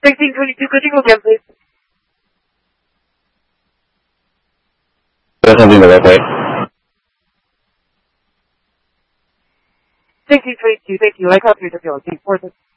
1622, could you go again, please? There's something about that. 1622, thank you. I copy your difficulty.